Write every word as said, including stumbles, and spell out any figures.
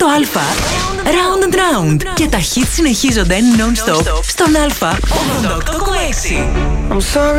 Α. Round and round. Και τα hits συνεχίζονται non-stop στον Α ογδόντα οκτώ κόμμα έξι.